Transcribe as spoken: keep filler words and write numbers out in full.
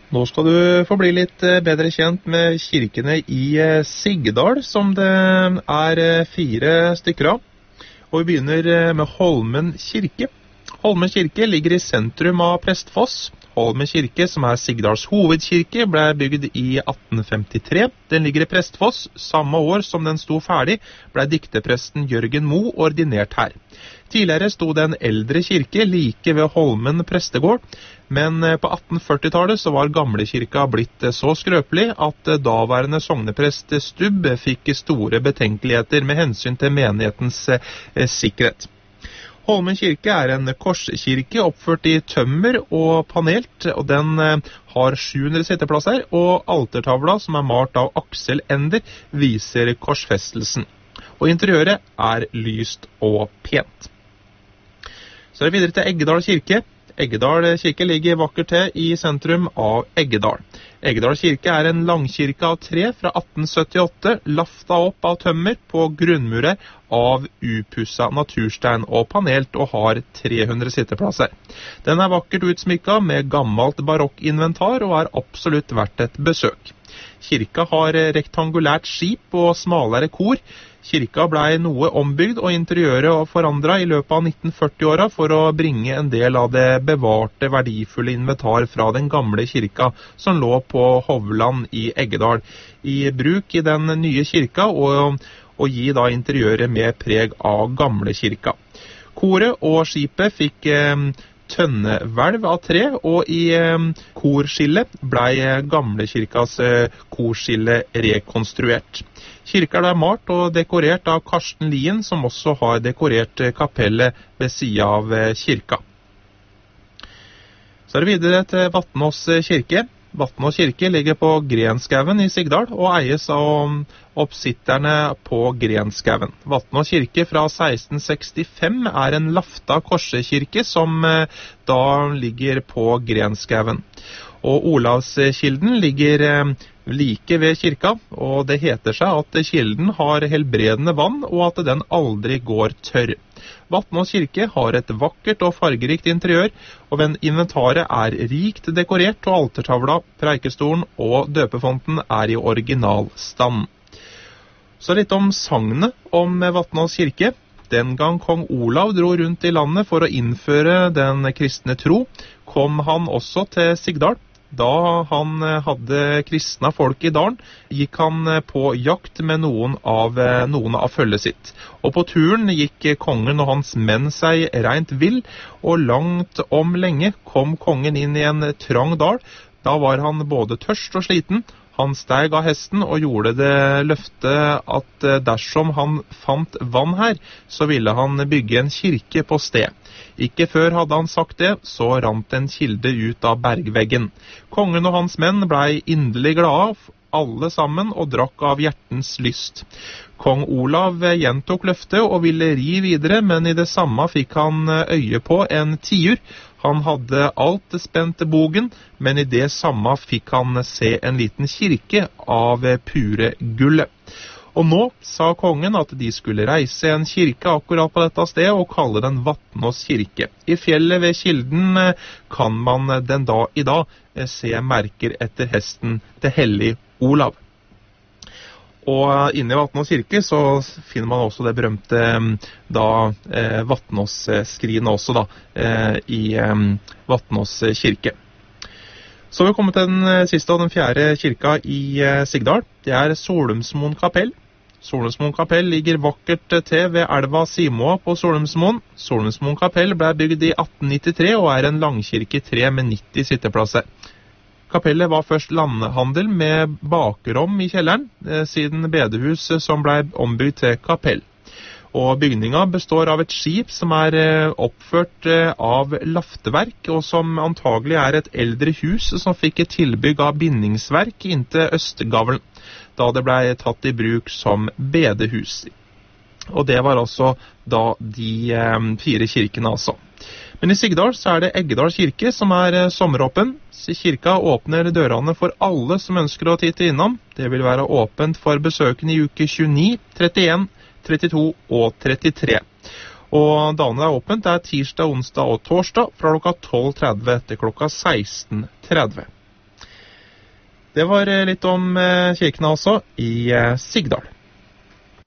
Nå skal du få bli litt bedre kjent med kirkene i Sigdal, som det er fire stykker av. Og vi begynner med Holmen kirke. Holmen kirke ligger i sentrum av Prestfoss. Holmen kirke, som er Sigdals hovedkirke, ble bygd i atten femtitre. Den ligger i Prestfoss. Samme år som den sto ferdig, ble dikterpresten Jørgen Mo ordinert her. Tidligere sto det en eldre kirke like ved Holmen prestegård, men på atten førti-tallet så var gamlekirka blitt så skrøpelig at daværende sogneprest Stubb fikk store betenkeligheter med hensyn til menighetens eh, sikkerhet. Holmen kirke er en korskirke oppført i tømmer og panelt, og den har sju hundre sitteplasser, og altertavla som er malt av Aksel Ender viser korsfestelsen. Og interiøret er lyst og pent. Så er det videre til Eggedal kirke. Eggedal kirke ligger vakkert til i sentrum av Eggedal. Eggedal kirke er en langkirke av tre fra atten syttiåtte, lafta opp av tømmer på grunnmurer av upussa naturstein og panelt, og har tre hundre sitteplasser. Den er vakkert utsmykket med gammelt barokkinventar og er absolutt verdt et besøk. Kirka har rektangulært skip og smalere kor. Kirka ble noe ombygd og interiøret forandret i løpet av nitten førti-åra for å bringe en del av det bevarte verdifulle inventar fra den gamle kirka som lå på Hovland i Eggedal i bruk i den nye kirka, og, og gi da interiøret med preg av gamle kirka. Koret og skipet fikk eh, tønnehvelv av tre, og i eh, korskillet ble gamlekirkas eh, korskille rekonstruert. Kirka er malt og dekorert av Karsten Lien, som også har dekorert kapellet ved siden av kirka. Så er det videre til Vatnås kirke. Vatnås kirke ligger på Grenskauen i Sigdal og eies av oppsitterne på Grenskauen. Vatnås kirke fra seksten sekstifem er en lafta korsekirke som da ligger på Grenskauen. Og Olavskilden ligger like ved kirka, og det heter seg at kilden har helbredende vann, og at den aldri går tørr. Vatnås kirke har et vakkert og fargerikt interiør, og inventaret er rikt dekorert, og altertavla, preikestolen og døpefonten er i originalstand. Så litt om sagnet om Vatnås kirke. Den gang kong Olav dro rundt i landet for å innføre den kristne tro, kom han også til Sigdal. Da han hadde kristna folk i dalen, gikk han på jakt med noen av, noen av følget sitt. Og på turen gikk kongen og hans menn seg rent vill, og langt om lenge kom kongen inn i en trang dal. Da var han både tørst og sliten. Han steg av hesten og gjorde det løftet at dersom han fant vann her, så ville han bygge en kirke på sted. Ikke før hadde han sagt det, så rant en kilde ut av bergveggen. Kongen og hans menn blei inderlig glade, alle sammen, og drakk av hjertens lyst. Kong Olav gjentok løftet og ville ri videre, men i det samme fikk han øye på en tiur. Han hadde alt spent til bogen, men i det samme fikk han se en liten kirke av pure gullet. Og nå sa kongen at de skulle reise en kirke akkurat på dette stedet og kalle den Vatnås kirke. I fjellet ved kilden kan man den dag i dag se merker etter hesten til Hellig Olav. Og inne i Vatnås kirke så finner man også det berømte da, eh, Vatnås-skrinet også da, eh, i eh, Vatnås kirke. Så har vi kommet til den siste og den fjerde kirka i eh, Sigdal. Det er Solumsmoen kapell. Solumsmoen kapell ligger vakkert til ved elva Simoa på Solumsmoen. Solumsmoen kapell ble bygd i atten nittitre og er en langkirke i tre med nitti sitteplasser. Kapellet var først landhandel med bakerom i kjelleren, eh, siden bedehus som ble ombygd til kapell. Og bygninga består av et skip som er eh, oppført eh, av lafteverk, og som antagelig er et eldre hus som fikk et tilbygg av bindingsverk inntil østgavlen, da det ble tatt i bruk som bedehus. Og det var altså da de eh, fire kirkene altså. Men i Sigdal så er det Eggedal kirke som er eh, sommeråpen. Kirka åpner dørene for alle som ønsker å titte innom. Det vil være åpent for besøkende i uke tjueni, trettien, trettito og trettitre. Og dagene er åpent er tirsdag, onsdag og torsdag fra klokka tolv tretti til klokka seksten tretti. Det var litt om kirkene også i Sigdal.